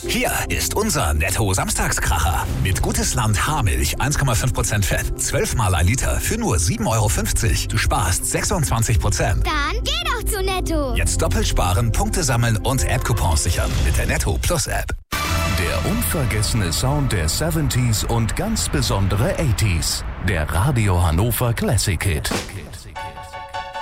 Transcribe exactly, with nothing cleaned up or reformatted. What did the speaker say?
Hier ist unser Netto-Samstagskracher. Mit Gutes Land Haarmilch eins Komma fünf Prozent Fett, zwölf Mal ein Liter für nur sieben Euro fünfzig. Du sparst sechsundzwanzig Prozent. Dann geh doch zu Netto. Jetzt doppelt sparen, Punkte sammeln und App-Coupons sichern mit der Netto Plus App. Der unvergessene Sound der siebziger und ganz besondere achtziger. Der Radio Hannover Classic Hit.